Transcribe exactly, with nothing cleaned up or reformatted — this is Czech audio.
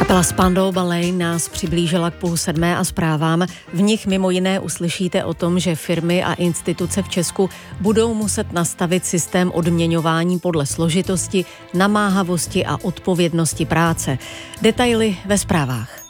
Kapela Spandau Ballet nás přiblížila k půl sedmé a zprávám. V nich mimo jiné uslyšíte o tom, že firmy a instituce v Česku budou muset nastavit systém odměňování podle složitosti, namáhavosti a odpovědnosti práce. Detaily ve zprávách.